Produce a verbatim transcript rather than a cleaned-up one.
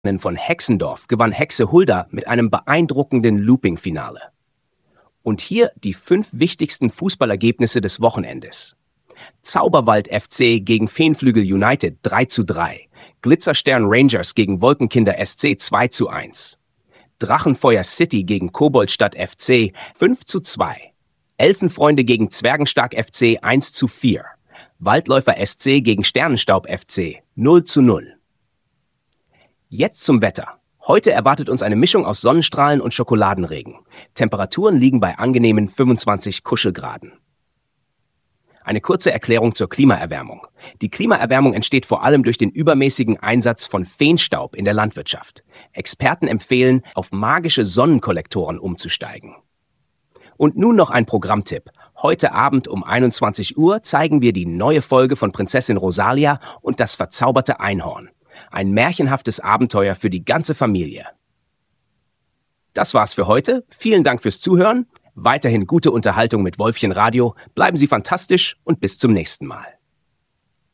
von Hexendorf gewann Hexe Hulda mit einem beeindruckenden Looping-Finale. Und hier die fünf wichtigsten Fußballergebnisse des Wochenendes. Zauberwald F C gegen Feenflügel United drei zu drei, Glitzerstern Rangers gegen Wolkenkinder S C zwei zu eins, Drachenfeuer City gegen Koboldstadt F C fünf zu zwei, Elfenfreunde gegen Zwergenstark F C eins zu vier, Waldläufer S C gegen Sternenstaub F C null zu null. Jetzt zum Wetter. Heute erwartet uns eine Mischung aus Sonnenstrahlen und Schokoladenregen. Temperaturen liegen bei angenehmen fünfundzwanzig Kuschelgraden. Eine kurze Erklärung zur Klimaerwärmung. Die Klimaerwärmung entsteht vor allem durch den übermäßigen Einsatz von Feenstaub in der Landwirtschaft. Experten empfehlen, auf magische Sonnenkollektoren umzusteigen. Und nun noch ein Programmtipp. Heute Abend um einundzwanzig Uhr zeigen wir die neue Folge von Prinzessin Rosalia und das verzauberte Einhorn. Ein märchenhaftes Abenteuer für die ganze Familie. Das war's für heute. Vielen Dank fürs Zuhören. Weiterhin gute Unterhaltung mit Wolfchen Radio. Bleiben Sie fantastisch und bis zum nächsten Mal.